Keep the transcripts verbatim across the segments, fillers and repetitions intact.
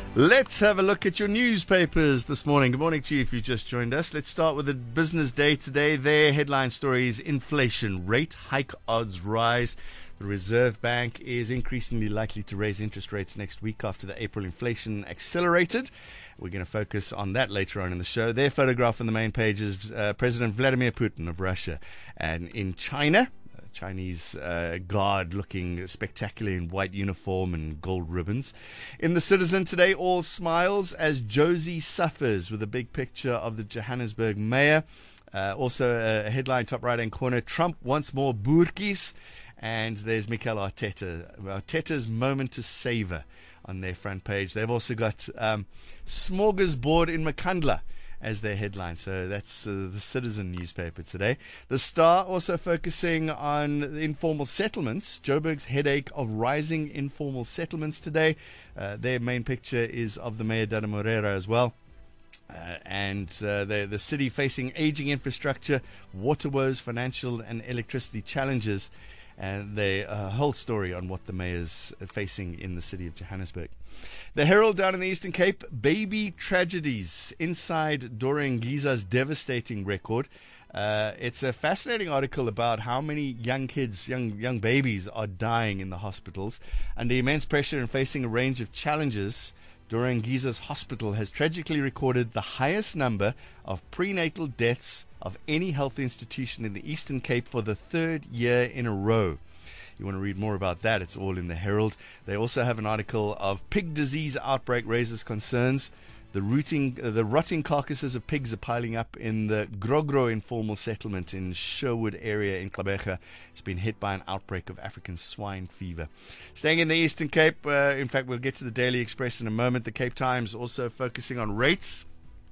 Let's have a look at your newspapers this morning. Good morning to you if you just joined us. Let's start with the business day today. Their headline story is inflation, rate hike odds rise. The Reserve Bank is increasingly likely to raise interest rates next week after the April inflation accelerated. We're going to focus on that later on in the show. Their photograph on the main page is uh, President Vladimir Putin of Russia. And in China, Chinese uh, guard looking spectacular in white uniform and gold ribbons. In the Citizen today, all smiles as Josie suffers, with a big picture of the Johannesburg mayor. Uh, also a headline top right-hand corner, Trump wants more burkies. And there's Mikel Arteta, Arteta's moment to savor on their front page. They've also got um, smorgasbord in Makandla as their headline. So that's uh, the Citizen newspaper today. The Star also focusing on informal settlements. Joburg's headache of rising informal settlements today. Uh, their main picture is of the Mayor Dana Moreira as well. Uh, and uh, the, the city facing aging infrastructure, water woes, financial and electricity challenges. And the uh, whole story on what the mayor's facing in the city of Johannesburg. The Herald down in the Eastern Cape, baby tragedies inside Dora Ngiza's devastating record. Uh, it's a fascinating article about how many young kids, young young babies are dying in the hospitals. Under immense pressure and facing a range of challenges, Dora Ngiza's hospital has tragically recorded the highest number of prenatal deaths of any health institution in the Eastern Cape for the third year in a row. You want to read more about that, it's all in the Herald. They also have an article of pig disease outbreak raises concerns. The rooting, uh, the rotting carcasses of pigs are piling up in the Grogro informal settlement in Sherwood area in Gqeberha. It's been hit by an outbreak of African swine fever. Staying in the Eastern Cape, uh, in fact, we'll get to the Daily Express in a moment. The Cape Times also focusing on rates.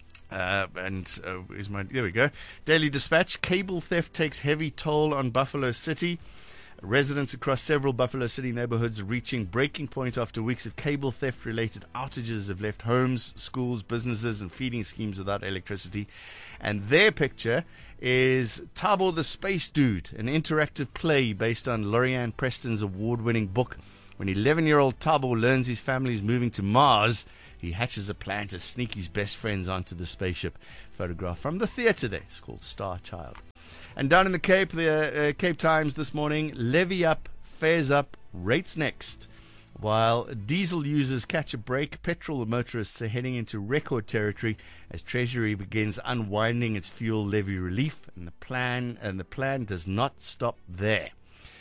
Uh, and uh, is my there we go. Daily Dispatch, cable theft takes heavy toll on Buffalo City. Residents across several Buffalo City neighborhoods reaching breaking point after weeks of cable theft-related outages have left homes, schools, businesses, and feeding schemes without electricity. And their picture is Thabo the Space Dude, an interactive play based on Lorianne Preston's award-winning book. When eleven-year-old Thabo learns his family is moving to Mars, he hatches a plan to sneak his best friends onto the spaceship. Photograph from the theatre there. It's called Star Child. And down in the Cape, the uh, Cape Times this morning, levy up, fares up, rates next. While diesel users catch a break, petrol motorists are heading into record territory as Treasury begins unwinding its fuel levy relief, and the plan and the plan does not stop there.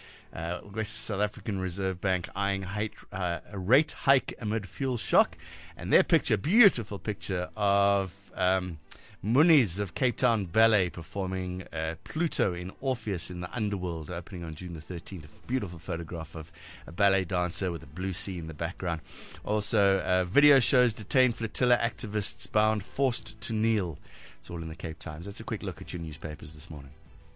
Uh, West South African Reserve Bank eyeing height, uh, a rate hike amid fuel shock, and their picture, beautiful picture of um, Muniz of Cape Town Ballet performing uh, Pluto in Orpheus in the Underworld, opening on June the thirteenth. A beautiful photograph of a ballet dancer with a blue sea in the background. Also, uh, video shows detained flotilla activists bound, forced to kneel. It's all in the Cape Times. That's a quick look at your newspapers this morning.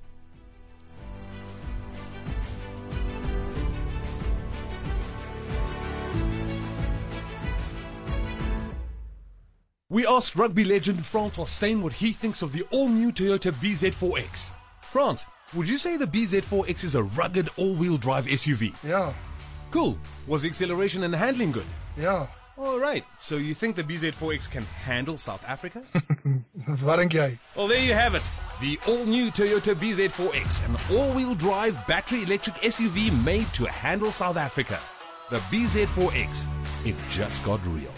We asked rugby legend Francois Steyn what he thinks of the all-new Toyota B Z four X. France, would you say the B Z four X is a rugged all-wheel drive S U V? Yeah. Cool. Was the acceleration and handling good? Yeah. All right. So you think the B Z four X can handle South Africa? Wat dink jy? Well, there you have it. The all-new Toyota B Z four X, an all-wheel drive battery electric S U V made to handle South Africa. The B Z four X. It just got real.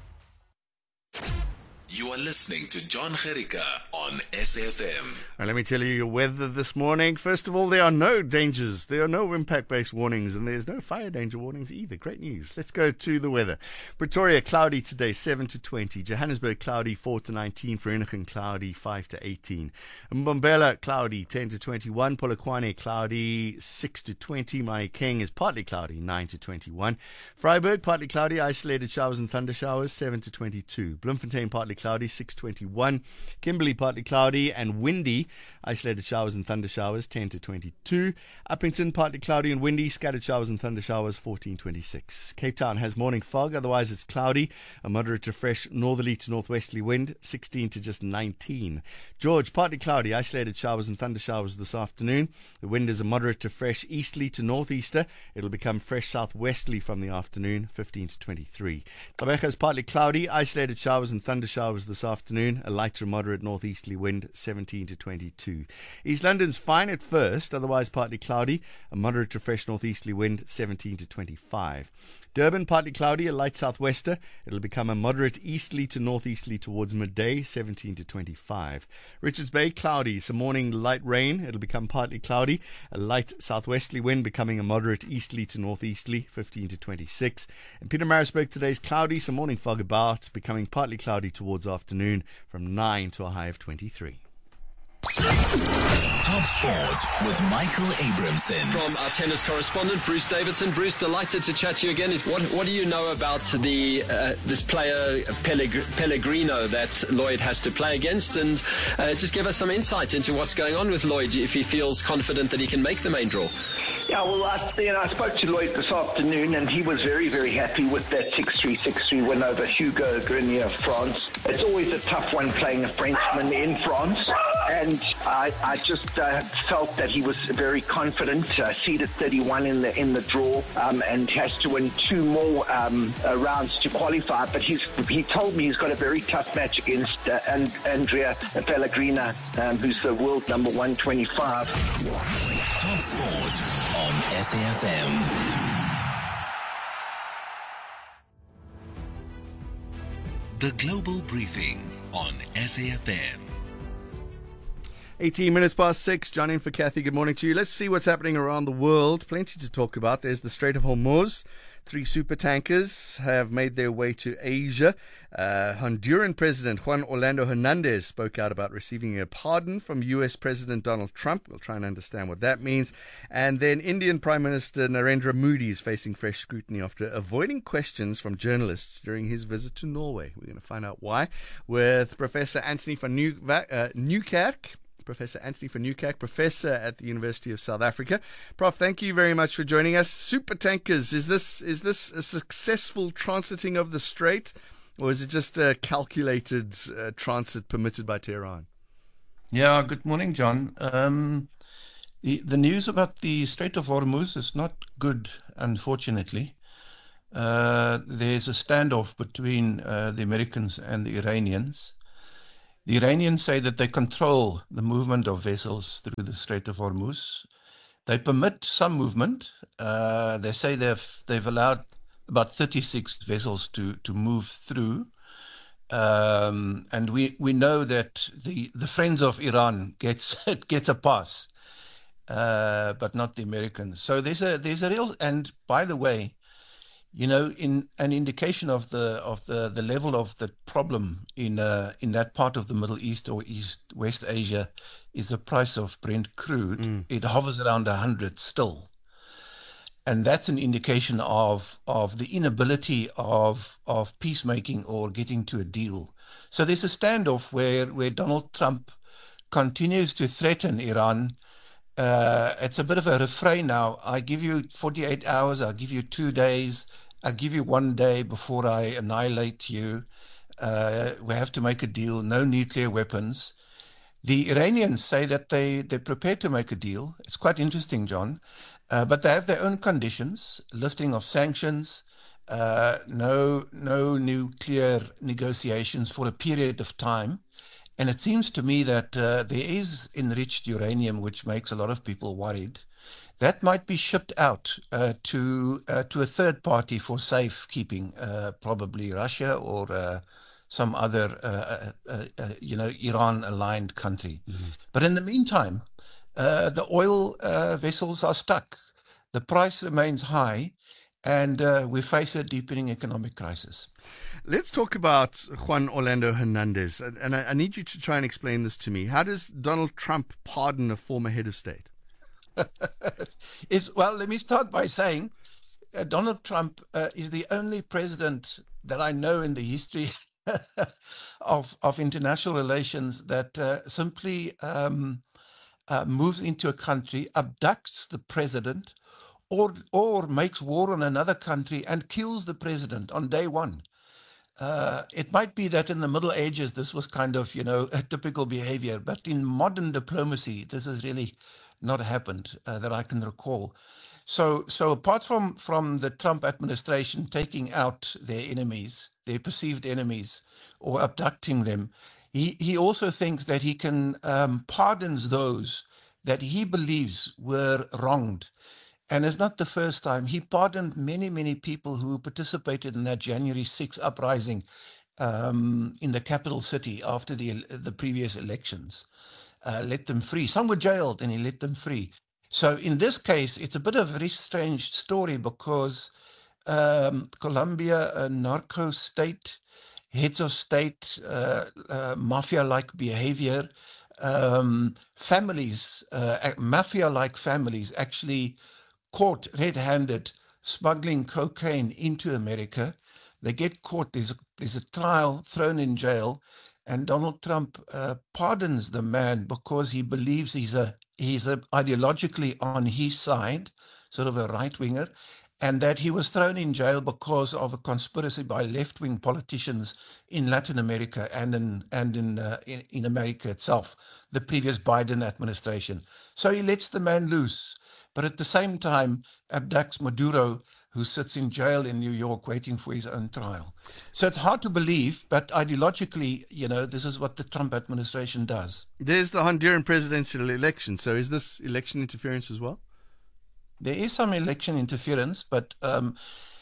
You are listening to John Gericka on S F M. Now, let me tell you your weather this morning. First of all, there are no dangers. There are no impact-based warnings, and there's no fire danger warnings either. Great news. Let's go to the weather. Pretoria, cloudy today, seven to twenty. Johannesburg, cloudy, four to nineteen. Vereeniging, cloudy, five to eighteen. Mbombela, cloudy, ten to twenty-one. Polokwane, cloudy, six to twenty. Mahikeng is partly cloudy, nine to twenty-one. Vryburg, partly cloudy, isolated showers and thunder showers, seven to twenty-two. Bloemfontein, partly cloudy, cloudy, six twenty-one. Kimberley, partly cloudy and windy. Isolated showers and thunder showers, ten to twenty-two. Uppington, partly cloudy and windy. Scattered showers and thunder showers, fourteen twenty-six. Cape Town has morning fog, otherwise it's cloudy. A moderate to fresh northerly to northwesterly wind, sixteen to just nineteen. George, partly cloudy, isolated showers and thunder showers this afternoon. The wind is a moderate to fresh easterly to northeaster. It'll become fresh southwesterly from the afternoon, fifteen to twenty-three. Gqeberha is partly cloudy, isolated showers and thunder showers this afternoon. A light to moderate northeasterly wind, seventeen to twenty-two. East London's fine at first, otherwise partly cloudy. A moderate to fresh northeasterly wind, seventeen to twenty-five. Durban, partly cloudy, a light southwester. It'll become a moderate easterly to northeasterly towards midday, seventeen to twenty-five. Richards Bay, cloudy, some morning light rain. It'll become partly cloudy, a light southwesterly wind becoming a moderate easterly to northeasterly, fifteen to twenty-six. And Pietermaritzburg today's cloudy, some morning fog about, becoming partly cloudy towards afternoon, from nine to a high of twenty-three. Top Sport with Michael Abramson. From our tennis correspondent, Bruce Davidson. Bruce, delighted to chat to you again. Is what what do you know about the uh, this player Pellegr- Pellegrino that Lloyd has to play against? And uh, just give us some insight into what's going on with Lloyd, if he feels confident that he can make the main draw. Yeah, well, I, you know, I spoke to Lloyd this afternoon, and he was very, very happy with that six three, six three win over Hugo Grenier of France. It's always a tough one playing a Frenchman in France, and I, I just uh, felt that he was very confident, uh, seeded thirty-one in the in the draw, um, and has to win two more um, uh, rounds to qualify. But he's he told me he's got a very tough match against uh, and, Andrea Pellegrino, um, who's the world number one twenty-five. Top Sport on S A F M. The Global Briefing on S A F M. eighteen minutes past six. John in for Kathy. Good morning to you. Let's see what's happening around the world. Plenty to talk about. There's the Strait of Hormuz. Three super tankers have made their way to Asia. Uh, Honduran President Juan Orlando Hernandez spoke out about receiving a pardon from U S President Donald Trump. We'll try and understand what that means. And then Indian Prime Minister Narendra Modi is facing fresh scrutiny after avoiding questions from journalists during his visit to Norway. We're going to find out why with Professor Anthony van Nieuwkerk. Uh, Nieuwkerk. Professor Anthony van Nieuwkerk, professor at the University of South Africa. Prof, thank you very much for joining us. Super tankers, is this is this a successful transiting of the strait, or is it just a calculated uh, transit permitted by Tehran? Yeah, good morning, John. Um, the, the news about the Strait of Hormuz is not good, unfortunately. Uh, there's a standoff between uh, the Americans and the Iranians. The Iranians say that they control the movement of vessels through the Strait of Hormuz. They permit some movement. Uh, they say they've they've allowed about thirty-six vessels to, to move through. Um, and we, we know that the, the friends of Iran gets gets a pass, uh, but not the Americans. So there's a there's a real, and by the way, you know, in an indication of the of the, the level of the problem in uh, in that part of the Middle East or East West Asia is the price of Brent crude. Mm. It hovers around one hundred still, and that's an indication of of the inability of of peacemaking or getting to a deal. So there's a standoff where where Donald Trump continues to threaten Iran. Uh, it's a bit of a refrain now. I give you forty-eight hours. I'll give you two days. I'll give you one day before I annihilate you. Uh, we have to make a deal. No nuclear weapons. The Iranians say that they, they're prepared to make a deal. It's quite interesting, John. Uh, but they have their own conditions, lifting of sanctions, uh, no, no nuclear negotiations for a period of time. And it seems to me that uh, there is enriched uranium, which makes a lot of people worried. That might be shipped out uh, to uh, to a third party for safekeeping, uh, probably Russia or uh, some other, uh, uh, uh, you know, Iran-aligned country. Mm-hmm. But in the meantime, uh, the oil uh, vessels are stuck. The price remains high, and uh, we face a deepening economic crisis. Let's talk about Juan Orlando Hernandez. And I, I need you to try and explain this to me. How does Donald Trump pardon a former head of state? it's, well, let me start by saying uh, Donald Trump uh, is the only president that I know in the history of of international relations that uh, simply um, uh, moves into a country, abducts the president, or or makes war on another country and kills the president on day one. Uh, it might be that in the Middle Ages this was kind of, you know, a typical behavior, but in modern diplomacy this has really not happened uh, that I can recall. So, so apart from, from the Trump administration taking out their enemies, their perceived enemies, or abducting them, he, he also thinks that he can um, pardons those that he believes were wronged. And it's not the first time. He pardoned many, many people who participated in that January sixth uprising um, in the capital city after the, the previous elections. Uh, let them free. Some were jailed and he let them free. So in this case, it's a bit of a very strange story because um, Colombia, a narco state, heads of state, uh, uh, mafia-like behavior, um, families, uh, mafia-like families actually caught red-handed smuggling cocaine into America. They get caught, there's a, there's a trial, thrown in jail, and Donald Trump uh, pardons the man because he believes he's a he's a ideologically on his side, sort of a right-winger, and that he was thrown in jail because of a conspiracy by left-wing politicians in Latin America and in and in, uh, in in America itself, the previous Biden administration. So he lets the man loose, but at the same time abducts Maduro, who sits in jail in New York waiting for his own trial. So it's hard to believe, but ideologically, you know, this is what the Trump administration does. There's the Honduran presidential election. So is this election interference as well? There is some election interference, but um,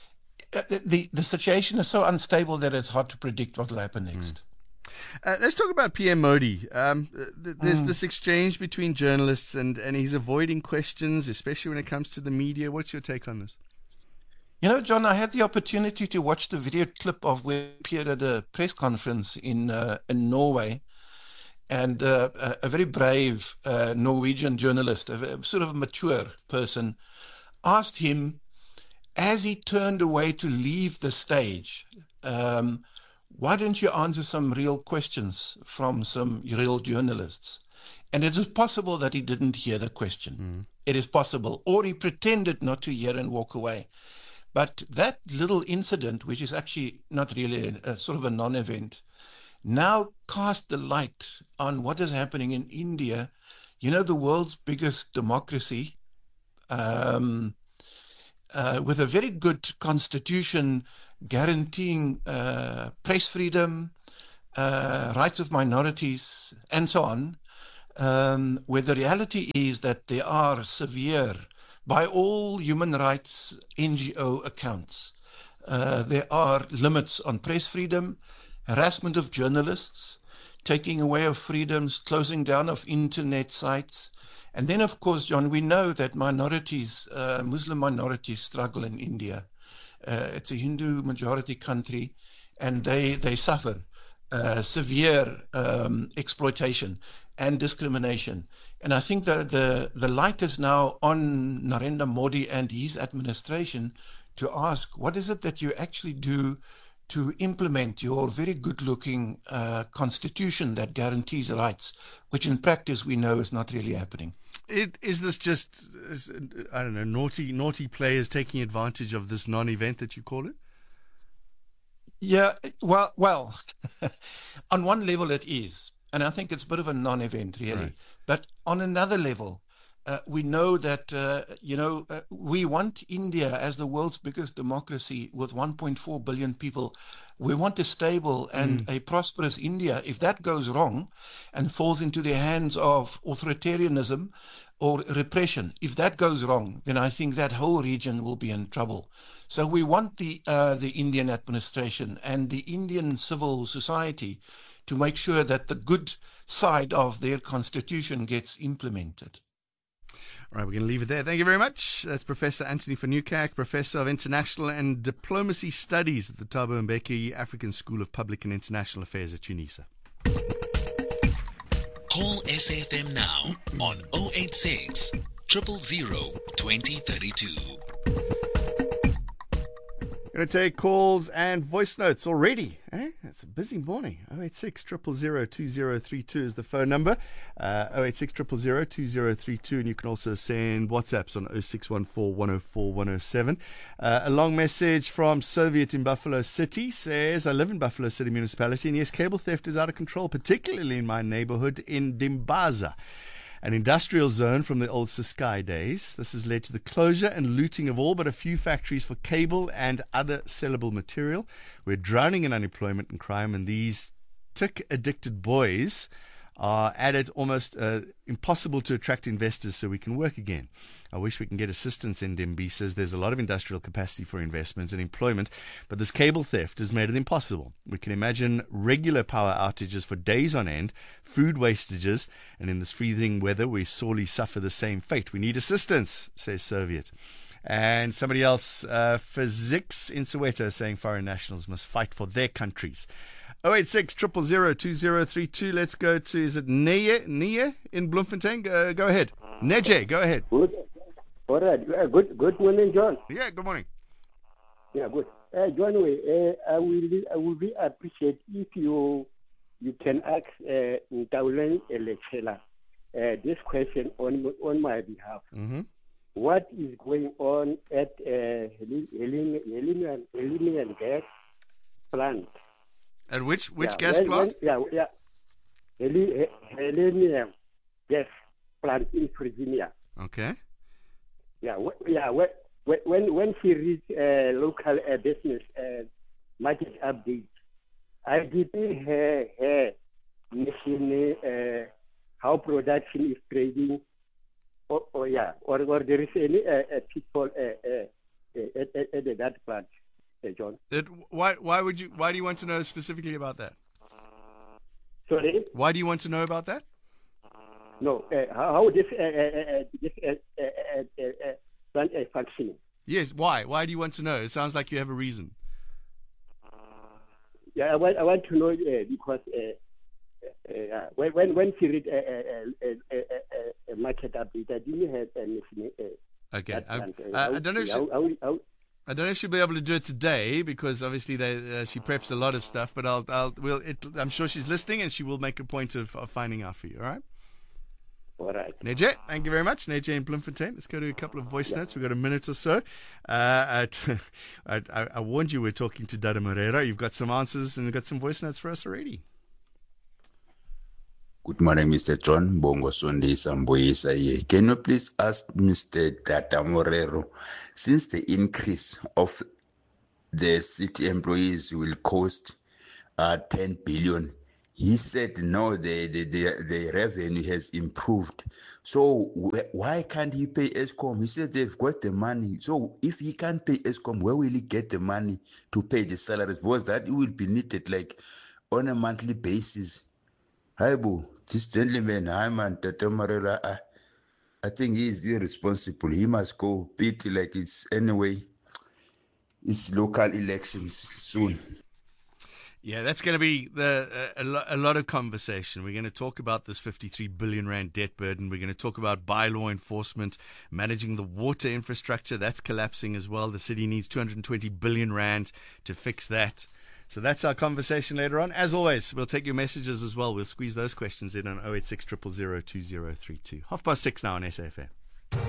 the, the situation is so unstable that it's hard to predict what will happen next. Mm. Uh, let's talk about P M Modi. Um, th- there's mm. this exchange between journalists and, and he's avoiding questions, especially when it comes to the media. What's your take on this? You know, John, I had the opportunity to watch the video clip of where he appeared at a press conference in uh, in Norway, and uh, a, a very brave uh, Norwegian journalist, a, a sort of mature person, asked him, as he turned away to leave the stage, um, why don't you answer some real questions from some real journalists? And it is possible that he didn't hear the question. Mm. It is possible. Or he pretended not to hear and walk away. But that little incident, which is actually not really a, a sort of a non-event, now cast the light on what is happening in India, you know, the world's biggest democracy, um, uh, with a very good constitution guaranteeing uh, press freedom, uh, rights of minorities, and so on, um, where the reality is that there are severe, by all human rights N G O accounts, uh, there are limits on press freedom, harassment of journalists, taking away of freedoms, closing down of internet sites. And then, of course, John, we know that minorities, uh, Muslim minorities struggle in India. Uh, it's a Hindu majority country, and they, they suffer uh, severe um, exploitation and discrimination. And I think that the, the light is now on Narendra Modi and his administration to ask, what is it that you actually do to implement your very good-looking uh, constitution that guarantees rights, which in practice we know is not really happening. It, is this just, I don't know, naughty naughty players taking advantage of this non-event that you call it? Yeah, well, well, on one level it is. And I think it's a bit of a non-event, really. Right. But on another level, uh, we know that, uh, you know, uh, we want India as the world's biggest democracy with one point four billion people. We want a stable and mm. a prosperous India. If that goes wrong and falls into the hands of authoritarianism or repression, if that goes wrong, then I think that whole region will be in trouble. So we want the uh, the Indian administration and the Indian civil society to make sure that the good side of their constitution gets implemented. All right, we're going to leave it there. Thank you very much. That's Professor Anthony van Nieuwkerk, Professor of International and Diplomacy Studies at the Thabo Mbeki African School of Public and International Affairs at UNISA. Call S A F M now on zero eight six, zero zero zero, two zero three two. Going to take calls and voice notes already. Eh? It's a busy morning. oh eight six, zero zero zero, two zero three two is the phone number. Uh, oh eight six, zero zero zero, two zero three two. And you can also send WhatsApps on oh six one four, one oh four, one oh seven. Uh, a long message from Soviet in Buffalo City says, I live in Buffalo City Municipality, and yes, cable theft is out of control, particularly in my neighborhood in Dimbaza, an industrial zone from the old Siskai days. This has led to the closure and looting of all but a few factories for cable and other sellable material. We're drowning in unemployment and crime, and these tick-addicted boys are at it almost uh, impossible to attract investors so we can work again. I wish we can get assistance in Dimbi. Says there's a lot of industrial capacity for investments and employment, but this cable theft has made it impossible. We can imagine regular power outages for days on end, food wastages, and in this freezing weather we sorely suffer the same fate. We need assistance, says Soviet. And somebody else, uh, Physics in Soweto, saying foreign nationals must fight for their countries. oh eight six, zero zero zero, two zero three two. Let's go to, is it Neye, Neye in Bloemfontein? Go, go ahead. Neje, go ahead. Good. All right. Uh, good Good morning, John. Yeah, good morning. Yeah, good. Uh, John, uh, I will I will be appreciate if you you can ask uh, Ntaulen Elekela uh, this question on on my behalf. Mm-hmm. What is going on at uh, Hellenian Hellenian gas plant? At which which yeah, gas when, plant? When, yeah, yeah. Hellenian gas plant in Virginia. Okay. Yeah, wh- yeah. When when when she reached uh, local uh, business uh, market update, I did her her machine uh, how production is trading. Or, or yeah, or, or there is any uh, uh, people uh, uh, uh, at, at, at that plant, uh, John. It, why why would you why do you want to know specifically about that? Sorry. Why do you want to know about that? No, uh, how, how this uh, uh, this uh, uh, uh, uh, plant is functioning. Yes. Why? Why do you want to know? It sounds like you have a reason. Yeah, I want I want to know uh, because. Uh, Uh, when when when she read a, a, a, a, a market update, I didn't have anything. Uh, okay, I, uh, I, I don't know. If she, how, how, how, I don't know if she'll be able to do it today because obviously they, uh, she preps a lot of stuff. But I'll, I'll, will. It, I'm sure she's listening and she will make a point of, of finding out for you. All right. All right. Neje, thank you very much. Neje in Bloemfontein. Let's go to a couple of voice yeah. notes. We've got a minute or so. Uh, I, I, I warned you we're talking to Dada Moreira. You've got some answers and you've got some voice notes for us already. Good morning, Mister John Bongo Sunday Samboisa here. Can you please ask Mister Dada Moreira, since the increase of the city employees will cost uh, ten billion, he said no, the, the, the, the revenue has improved. So wh- why can't he pay Eskom? He said they've got the money. So if he can't pay Eskom, where will he get the money to pay the salaries? Because that will be needed like on a monthly basis. Hi, boo. This gentleman, hi man, Tata Marela, I, I think he is irresponsible. He must go beat like it's anyway. It's local elections soon. Yeah, that's going to be the a, a lot of conversation. We're going to talk about this fifty-three billion rand debt burden. We're going to talk about bylaw enforcement, managing the water infrastructure. That's collapsing as well. The city needs two hundred twenty billion rand to fix that. So that's our conversation later on. As always, we'll take your messages as well. We'll squeeze those questions in on oh eight six, zero zero zero, two zero three two. Half past six now on S A F M.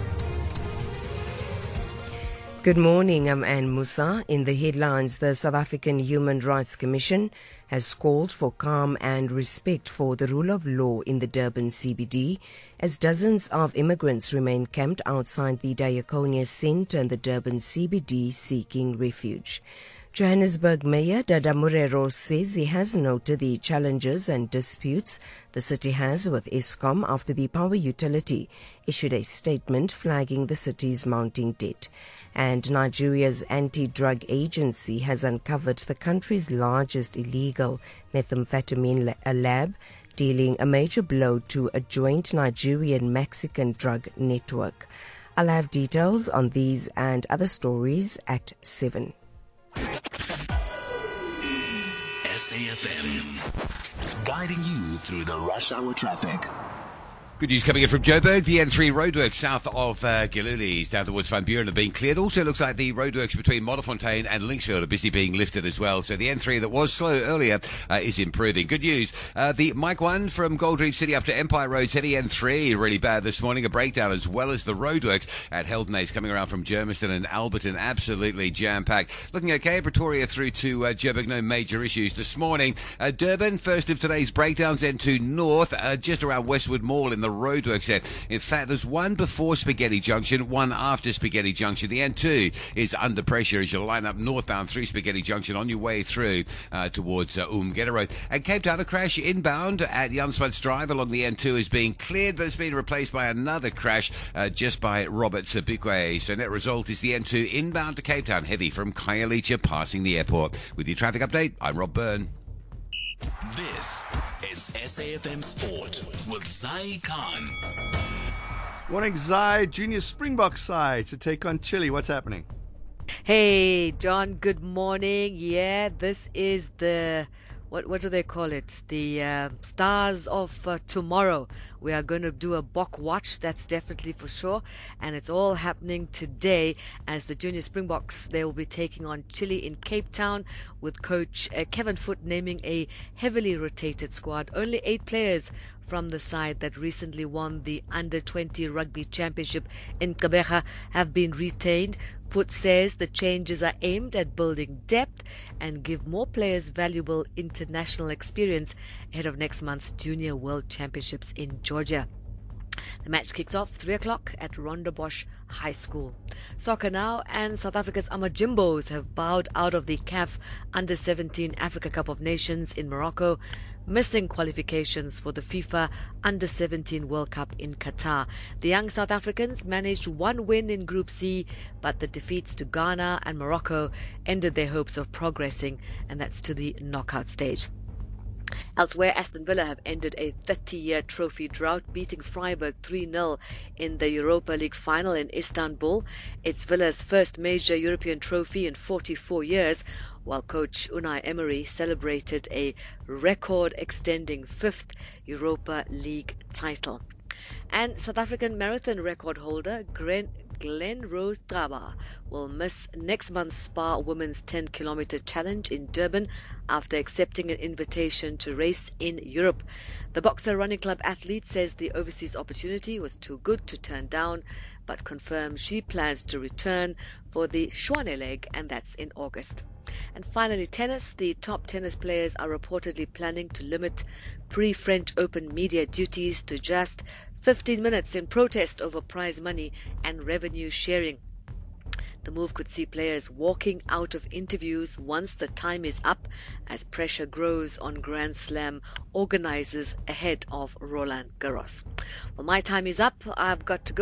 Good morning, I'm Anne Musa. In the headlines, the South African Human Rights Commission has called for calm and respect for the rule of law in the Durban C B D as dozens of immigrants remain camped outside the Diakonia Centre in the Durban C B D seeking refuge. Johannesburg Mayor Dada Moreira says he has noted the challenges and disputes the city has with Eskom after the power utility issued a statement flagging the city's mounting debt. And Nigeria's anti-drug agency has uncovered the country's largest illegal methamphetamine lab, dealing a major blow to a joint Nigerian-Mexican drug network. I'll have details on these and other stories at seven. S A F M, guiding you through the rush hour traffic. Good news coming in from Joburg. The N three roadworks south of uh, Gillilees down towards Van Buren are being cleared. Also looks like the roadworks between Modderfontein and Linksfield are busy being lifted as well. So the N three that was slow earlier uh, is improving. Good news. Uh, the Mike one from Gold Reef City up to Empire Road's heavy N three really bad this morning. A breakdown as well as the roadworks at Heldenays coming around from Germiston and Alberton. Absolutely jam-packed. Looking okay, Pretoria through to uh, Joburg. No major issues this morning. Uh, Durban, first of today's breakdowns. N two North, uh, just around Westwood Mall in the roadworks there. In fact, there's one before Spaghetti Junction, one after Spaghetti Junction. The N two is under pressure as you line up northbound through Spaghetti Junction on your way through uh, towards uh, Umgeta Road. And Cape Town, a crash inbound at Jan Smuts Drive along the N two is being cleared, but it's been replaced by another crash uh, just by Robert Sabikwe. So net result is the N two inbound to Cape Town, heavy from Khayelitsha passing the airport. With your traffic update, I'm Rob Byrne. This is S A F M Sport with Zai Khan. Morning, Zai. Junior Springbok side to take on Chile. What's happening? Hey, John. Good morning. Yeah, this is the... What what do they call it? The uh, Stars of uh, Tomorrow. We are going to do a Bok watch, that's definitely for sure. And it's all happening today as the Junior Springboks, they will be taking on Chile in Cape Town with coach uh, Kevin Foote naming a heavily rotated squad. Only eight players from the side that recently won the under twenty rugby championship in Gqeberha have been retained. Foote says the changes are aimed at building depth and give more players valuable international experience ahead of next month's Junior World Championships in Georgia. The match kicks off three o'clock at Rondebosch High School. Soccer now, and South Africa's Amajimbos have bowed out of the C A F Under seventeen Africa Cup of Nations in Morocco, missing qualifications for the FIFA Under seventeen World Cup in Qatar. The young South Africans managed one win in Group C, but the defeats to Ghana and Morocco ended their hopes of progressing, and that's to the knockout stage. Elsewhere, Aston Villa have ended a thirty-year trophy drought, beating Freiburg three nil in the Europa League final in Istanbul. It's Villa's first major European trophy in forty-four years, while coach Unai Emery celebrated a record-extending fifth Europa League title. And South African marathon record holder Glen, Glen Rose Draba will miss next month's Spa Women's ten kilometer challenge in Durban after accepting an invitation to race in Europe. The Boxer Running Club athlete says the overseas opportunity was too good to turn down, but confirms she plans to return for the Tshwane leg, and that's in August. And finally, tennis. The top tennis players are reportedly planning to limit pre-French Open media duties to just fifteen minutes in protest over prize money and revenue sharing. The move could see players walking out of interviews once the time is up, as pressure grows on Grand Slam organizers ahead of Roland Garros. Well, my time is up. I've got to go.